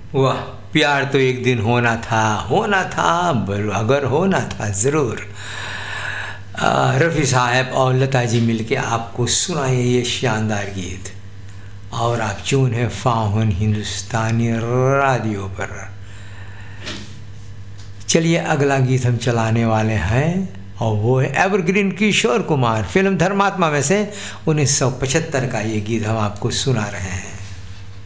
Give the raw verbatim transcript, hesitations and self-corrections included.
वाह, प्यार तो एक दिन होना था, होना था, बर- अगर होना था ज़रूर। आ, रफ़ी साहब और लता जी मिलके आपको सुनाए ये शानदार गीत, और आप चून है फाहुन हिंदुस्तानी रेडियो पर। चलिए अगला गीत हम चलाने वाले हैं, और वो है एवरग्रीन किशोर कुमार, फिल्म धर्मात्मा में से उन्नीस सौ पचहत्तर का ये गीत हम आपको सुना रहे हैं।